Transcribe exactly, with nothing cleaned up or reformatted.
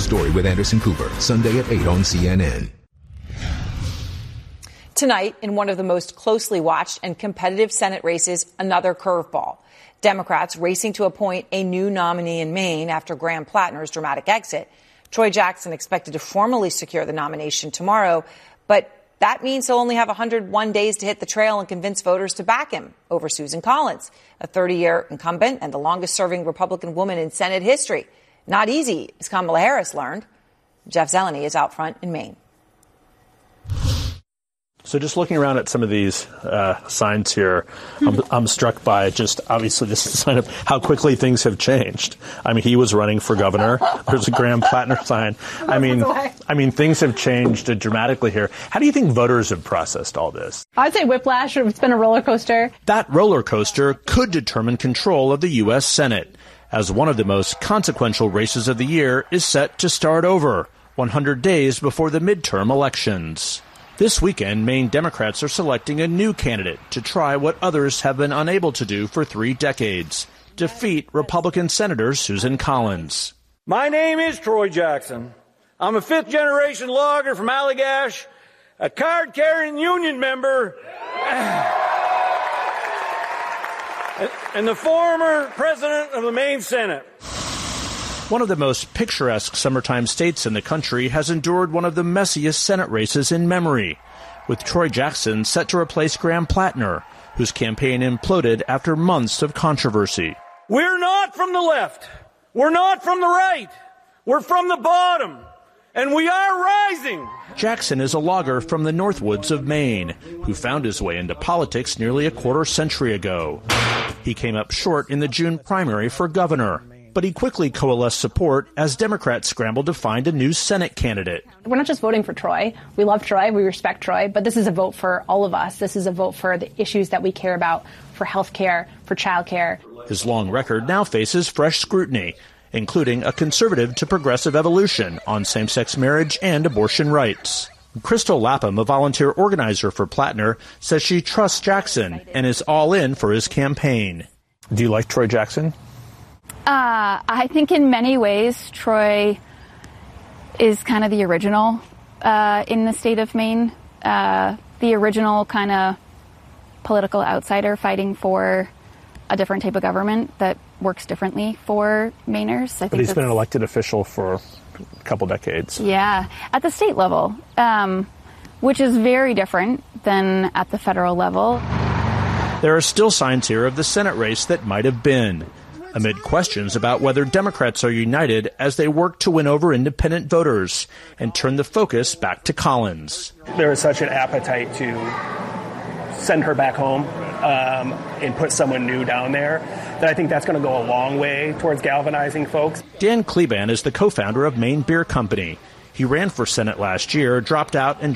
story with Anderson Cooper, Sunday at eight on C N N. Tonight, in one of the most closely watched and competitive Senate races, another curveball. Democrats racing to appoint a new nominee in Maine after Graham Plattner's dramatic exit. Troy Jackson expected to formally secure the nomination tomorrow, but that means he'll only have one hundred one days to hit the trail and convince voters to back him over Susan Collins, a thirty-year incumbent and the longest-serving Republican woman in Senate history. Not easy, as Kamala Harris learned. Jeff Zeleny is out front in Maine. So just looking around at some of these uh, signs here, I'm, I'm struck by just, obviously, this is a sign of how quickly things have changed. I mean, he was running for governor. There's a Graham Plattner sign. I mean, I mean, things have changed dramatically here. How do you think voters have processed all this? I'd say whiplash. It's been a roller coaster. That roller coaster could determine control of the U S. Senate, as one of the most consequential races of the year is set to start over one hundred days before the midterm elections. This weekend, Maine Democrats are selecting a new candidate to try what others have been unable to do for three decades, defeat Republican Senator Susan Collins. My name is Troy Jackson. I'm a fifth-generation logger from Allagash, a card-carrying union member, and the former president of the Maine Senate. One of the most picturesque summertime states in the country has endured one of the messiest Senate races in memory, with Troy Jackson set to replace Graham Plattner, whose campaign imploded after months of controversy. We're not from the left. We're not from the right. We're from the bottom. And we are rising. Jackson is a logger from the Northwoods of Maine, who found his way into politics nearly a quarter century ago. He came up short in the June primary for governor, but he quickly coalesced support as Democrats scrambled to find a new Senate candidate. We're not just voting for Troy. We love Troy. We respect Troy. But this is a vote for all of us. This is a vote for the issues that we care about, for health care, for child care. His long record now faces fresh scrutiny, including a conservative to progressive evolution on same-sex marriage and abortion rights. Crystal Lapham, a volunteer organizer for Plattner, says she trusts Jackson and is all in for his campaign. Do you like Troy Jackson? Uh, I think in many ways, Troy is kind of the original uh, in the state of Maine, uh, the original kind of political outsider fighting for a different type of government that works differently for Mainers. I think but he's been an elected official for a couple decades. Yeah, at the state level, um, which is very different than at the federal level. There are still signs here of the Senate race that might have been, amid questions about whether Democrats are united as they work to win over independent voters and turn the focus back to Collins. There is such an appetite to send her back home um, and put someone new down there that I think that's going to go a long way towards galvanizing folks. Dan Kleban is the co-founder of Maine Beer Company. He ran for Senate last year, dropped out, and